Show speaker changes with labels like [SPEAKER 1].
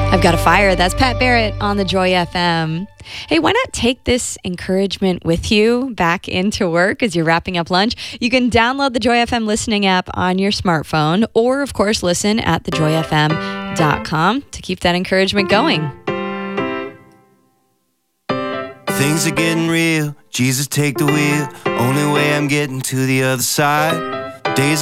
[SPEAKER 1] I've Got a Fire. That's Pat Barrett on the Joy FM. Hey, why not take this encouragement with you back into work as you're wrapping up lunch? You can download the Joy FM listening app on your smartphone, or, of course, listen at thejoyfm.com to keep that encouragement going.
[SPEAKER 2] Things are getting real. Jesus, take the wheel. Only way I'm getting to the other side. Days